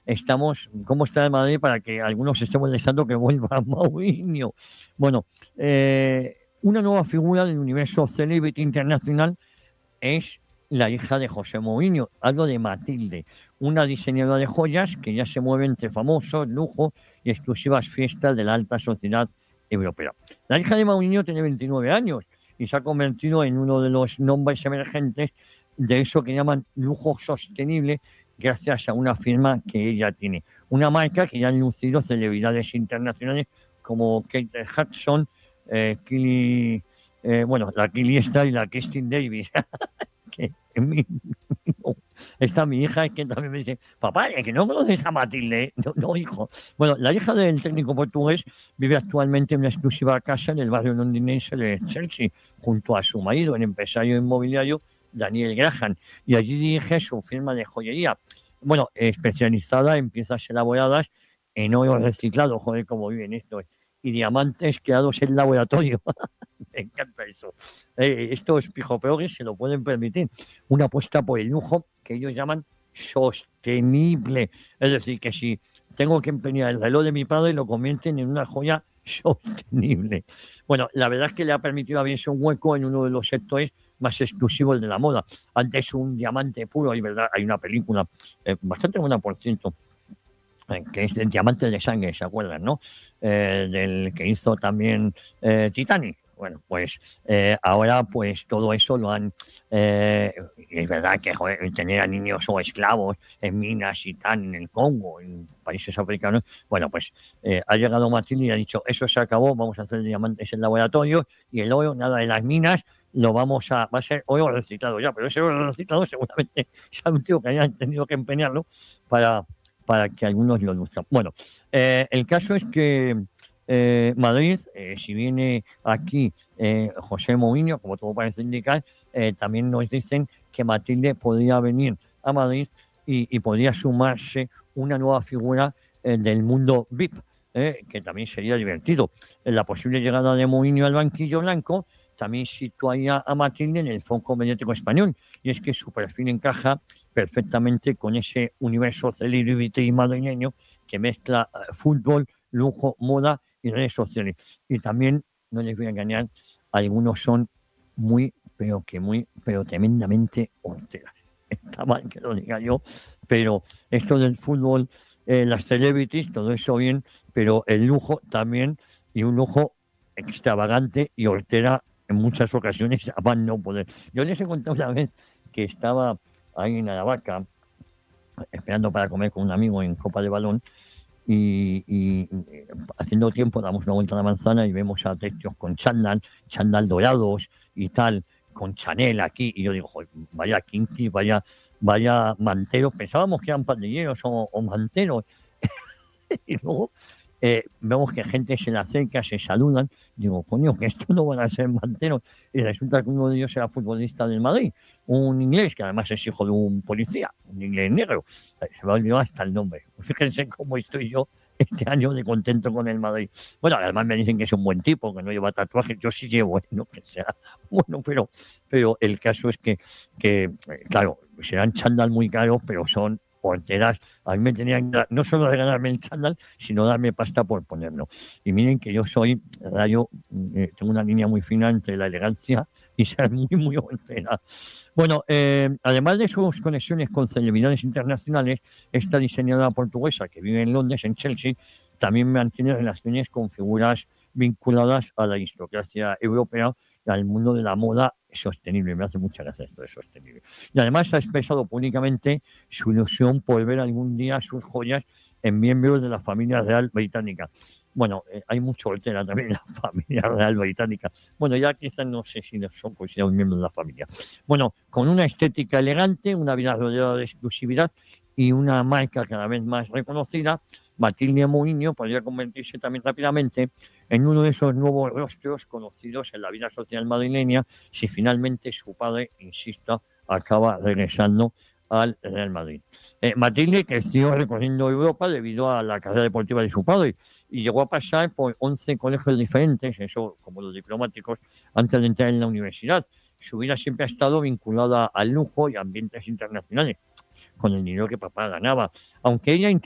¿cómo está el Madrid para que algunos estemos deseando que vuelva Mourinho? Bueno, una nueva figura del universo celebrity internacional es la hija de José Mourinho, hablo de Matilde, una diseñadora de joyas que ya se mueve entre famosos, lujo y exclusivas fiestas de la alta sociedad europea. La hija de Mourinho tiene 29 años y se ha convertido en uno de los nombres emergentes de eso que llaman lujo sostenible gracias a una firma que ella tiene. Una marca que ya han lucido celebridades internacionales como Kate Hudson, Kylie, la Kylie esta y la Kristin Davis. que mi, Está mi hija, es que también me dice, papá, es que no conoces a Matilde. No, no, hijo. Bueno, la hija del técnico portugués vive actualmente en una exclusiva casa en el barrio londinense de Chelsea, junto a su marido, el empresario inmobiliario Daniel Graham, y allí dirige su firma de joyería, bueno, especializada en piezas elaboradas en oro reciclado, joder, cómo viven esto, y diamantes creados en laboratorio. Me encanta eso. Estos pijopeores se lo pueden permitir. Una apuesta por el lujo que ellos llaman sostenible. Es decir, que si tengo que empeñar el reloj de mi padre, lo convierten en una joya sostenible. Bueno, la verdad es que le ha permitido abrirse un hueco en uno de los sectores más exclusivos de la moda. Antes un diamante puro, y verdad, hay una película bastante buena, por cierto, que es el diamante de sangre, ¿se acuerdan, no? Del que hizo también Titanic. Bueno, pues ahora pues todo eso lo han... es verdad que joder, tener a niños o esclavos en minas y tal, en el Congo, en países africanos, bueno, pues ha llegado Matilde y ha dicho, eso se acabó, vamos a hacer diamantes en laboratorio y el oro, nada de las minas, va a ser oro reciclado ya, pero ese oro reciclado seguramente es un tío que hayan tenido que empeñarlo para que algunos lo luzcan. Bueno, el caso es que Madrid, si viene aquí José Mourinho, como todo parece indicar, también nos dicen que Matilde podría venir a Madrid y podría sumarse una nueva figura del mundo VIP, que también sería divertido. La posible llegada de Mourinho al banquillo blanco también situaría a Matilde en el foco mediático español, y es que su perfil encaja perfectamente con ese universo celebrity madrileño que mezcla fútbol, lujo, moda y redes sociales. Y también, no les voy a engañar, algunos son pero tremendamente horteras. Está mal que lo diga yo, pero esto del fútbol, las celebrities, todo eso bien, pero el lujo también, y un lujo extravagante y hortera en muchas ocasiones a más no poder. Yo les he contado una vez que estaba ahí en Aravaca, esperando para comer con un amigo en Copa de Balón, y haciendo tiempo damos una vuelta a la manzana y vemos a textos con chándal dorados y tal, con Chanel aquí, y yo digo, joder, vaya kinky, vaya manteros, pensábamos que eran pandilleros o manteros, y luego vemos que gente se le acerca, se saludan, digo, coño, que esto no van a ser manteros, y resulta que uno de ellos era futbolista del Madrid, un inglés que además es hijo de un policía, un inglés negro, se me ha olvidado hasta el nombre. Fíjense cómo estoy yo este año de contento con el Madrid. Bueno, además me dicen que es un buen tipo, que no lleva tatuajes, yo sí llevo, no que sea bueno, pero el caso es que claro, serán chándal muy caros, pero son porteras. A mí me tenían que no solo regalarme el chándal, sino darme pasta por ponerlo. Y miren que yo soy, tengo una línea muy fina entre la elegancia y ser muy portera. Bueno, además de sus conexiones con celebridades internacionales, esta diseñadora portuguesa que vive en Londres, en Chelsea, también mantiene relaciones con figuras vinculadas a la aristocracia europea y al mundo de la moda sostenible. Me hace mucha gracia esto de sostenible. Y además ha expresado públicamente su ilusión por ver algún día sus joyas en miembros de la familia real británica. Bueno, hay mucho hortera también en la familia real británica. Bueno, ya quizás no sé si son considerados miembros de la familia. Bueno, con una estética elegante, una vida rodeada de exclusividad y una marca cada vez más reconocida, Matilde Mourinho podría convertirse también rápidamente en uno de esos nuevos rostros conocidos en la vida social madrileña si finalmente su padre, insisto, acaba regresando al Real Madrid. Matilde creció recorriendo Europa debido a la carrera deportiva de su padre y llegó a pasar por 11 colegios diferentes, eso como los diplomáticos, antes de entrar en la universidad. Su vida siempre ha estado vinculada al lujo y ambientes internacionales, con el dinero que papá ganaba. Aunque ella